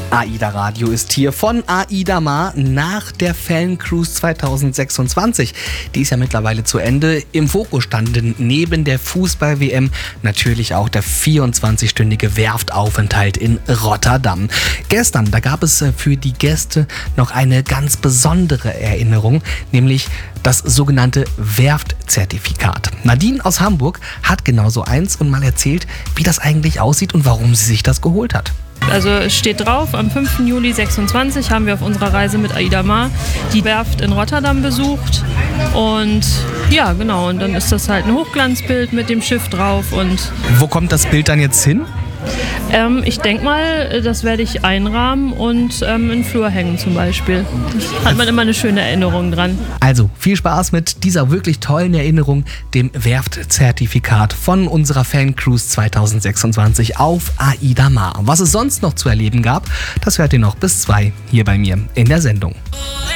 AIDA Radio ist hier von AIDA Mar nach der Fan-Cruise 2026. Die ist ja mittlerweile zu Ende. Im Fokus standen neben der Fußball-WM natürlich auch der 24-stündige Werftaufenthalt in Rotterdam. Gestern, da gab es für die Gäste noch eine ganz besondere Erinnerung, nämlich das sogenannte Werftzertifikat. Nadine aus Hamburg hat genauso eins und mal erzählt, wie das eigentlich aussieht und warum sie sich das geholt hat. Also es steht drauf, am 5. Juli 26 haben wir auf unserer Reise mit AIDA Mar die Werft in Rotterdam besucht. Und ja, genau, und dann ist das halt ein Hochglanzbild mit dem Schiff drauf. Und wo kommt das Bild dann jetzt hin? Ich denke mal, das werde ich einrahmen und in den Flur hängen zum Beispiel. Da hat man immer eine schöne Erinnerung dran. Also viel Spaß mit dieser wirklich tollen Erinnerung, dem Werftzertifikat von unserer Fan-Cruise 2026 auf AIDA Mar. Was es sonst noch zu erleben gab, das hört ihr noch bis 2 hier bei mir in der Sendung.